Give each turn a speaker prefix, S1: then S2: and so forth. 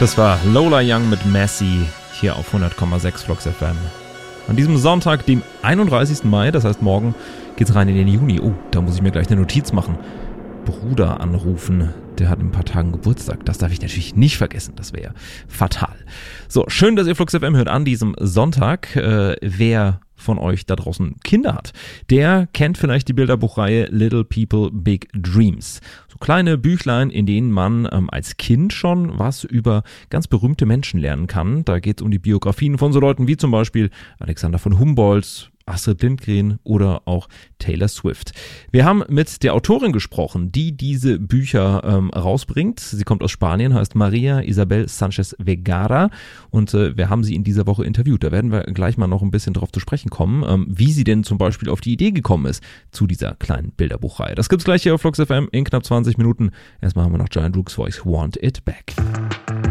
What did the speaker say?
S1: Das war Lola Young mit Messi hier auf 100,6 Flux FM. An diesem Sonntag, dem 31. Mai, das heißt morgen, geht's rein in den Juni. Oh, da muss ich mir gleich eine Notiz machen. Bruder anrufen, der hat in ein paar Tagen Geburtstag. Das darf ich natürlich nicht vergessen, das wäre fatal. So, schön, dass ihr Flux FM hört an diesem Sonntag. Wer von euch da draußen Kinder hat, der kennt vielleicht die Bilderbuchreihe Little People Big Dreams. So kleine Büchlein, in denen man als Kind schon was über ganz berühmte Menschen lernen kann. Da geht es um die Biografien von so Leuten wie zum Beispiel Alexander von Humboldt, Astrid Lindgren oder auch Taylor Swift. Wir haben mit der Autorin gesprochen, die diese Bücher rausbringt. Sie kommt aus Spanien, heißt Maria Isabel Sánchez Vergara und wir haben sie in dieser Woche interviewt. Da werden wir gleich mal noch ein bisschen drauf zu sprechen kommen, wie sie denn zum Beispiel auf die Idee gekommen ist zu dieser kleinen Bilderbuchreihe. Das gibt's gleich hier auf Flux FM in knapp 20 Minuten. Erstmal haben wir noch Giant Rook's Voice, Want It Back.